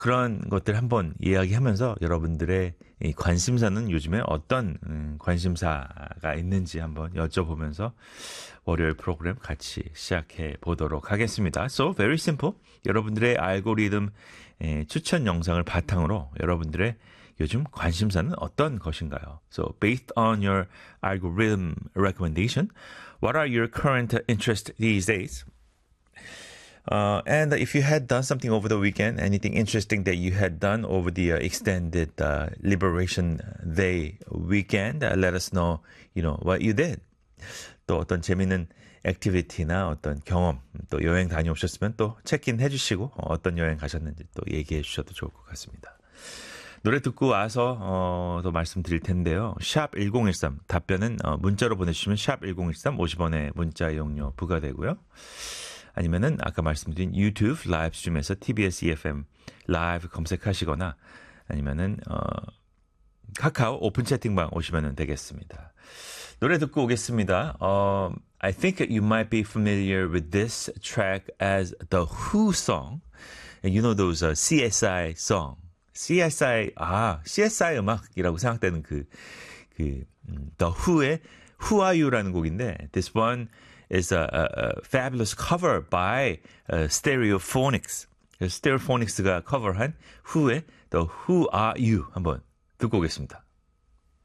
그런 것들 한번 이야기하면서 여러분들의 이 관심사는 요즘에 어떤 관심사가 있는지 한번 여쭤보면서 월요일 프로그램 같이 시작해 보도록 하겠습니다. So, very simple. 여러분들의 알고리즘 추천 영상을 바탕으로 여러분들의 요즘 관심사는 어떤 것인가요? So, based on your algorithm recommendation, what are your current interests these days? And if you had done something over the weekend, anything interesting that you had done over the extended Liberation Day weekend, let us know, what you did. 또 어떤 재미있는 액티비티나 어떤 경험, 또 여행 다녀오셨으면 또 체크인 해주시고 어떤 여행 가셨는지 또 얘기해 주셔도 좋을 것 같습니다. 노래 듣고 와서 더 말씀드릴 텐데요. 샵 1013 답변은 문자로 보내주시면 샵 1013 50원의 문자 이용료 부과되고요. 아니면은 아까 말씀드린 유튜브 라이브 스트림에서 TBS EFM 라이브 검색하시거나 아니면은 카카오 오픈 채팅방 오시면 되겠습니다. 노래 듣고 오겠습니다. I think you might be familiar with this track as the Who song. You know those CSI song. CSI 음악이라고 생각되는 The Who의 Who Are You라는 곡인데 this one is a fabulous cover by Stereophonics. Stereophonics가 커버한 Who의 The Who Are You 한번 듣고 오겠습니다.